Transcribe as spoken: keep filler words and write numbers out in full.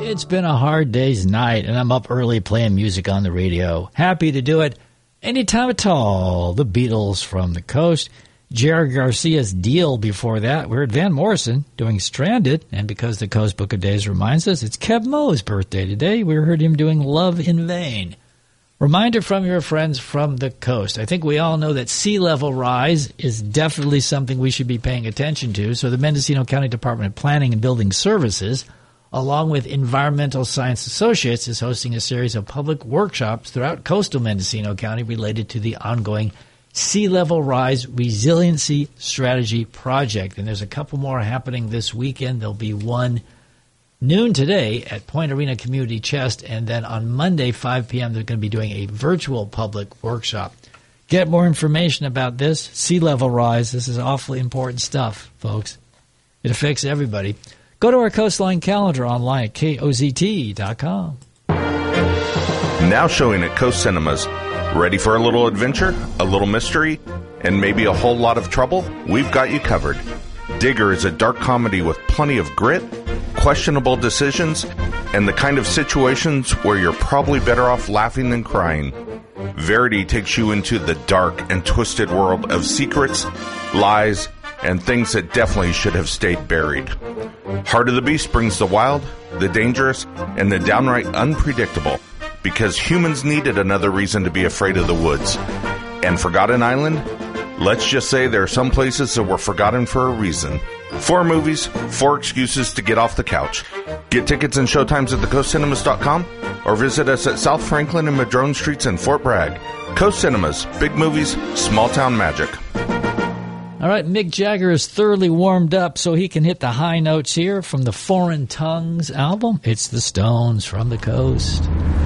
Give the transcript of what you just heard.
It's been a hard day's night, and I'm up early playing music on the radio. Happy to do it anytime at all. The Beatles from the Coast. Jerry Garcia's Deal before that. We heard Van Morrison doing Stranded, and because the Coast Book of Days reminds us, it's Kev Moe's birthday today. We heard him doing Love in Vain. Reminder from your friends from the coast. I think we all know that sea level rise is definitely something we should be paying attention to, so the Mendocino County Department of Planning and Building Services, along with Environmental Science Associates, is hosting a series of public workshops throughout coastal Mendocino County related to the ongoing Sea Level Rise Resiliency Strategy Project. And there's a couple more happening this weekend. There'll be one noon today at Point Arena Community Chest, and then on Monday, five p.m., they're going to be doing a virtual public workshop. Get more information about this. Sea level rise. This is awfully important stuff, folks. It affects everybody. Go to our Coastline calendar online at K O Z T dot com. Now showing at Coast Cinemas. Ready for a little adventure, a little mystery, and maybe a whole lot of trouble? We've got you covered. Digger is a dark comedy with plenty of grit, questionable decisions, and the kind of situations where you're probably better off laughing than crying. Verity takes you into the dark and twisted world of secrets, lies, and things that definitely should have stayed buried. Heart of the Beast brings the wild, the dangerous, and the downright unpredictable, because humans needed another reason to be afraid of the woods. And Forgotten Island? Let's just say there are some places that were forgotten for a reason. Four movies, four excuses to get off the couch. Get tickets and showtimes at the coast cinemas dot com or visit us at South Franklin and Madrone Streets in Fort Bragg. Coast Cinemas, big movies, small town magic. All right, Mick Jagger is thoroughly warmed up so he can hit the high notes here from the Foreign Tongues album. It's the Stones from the Coast.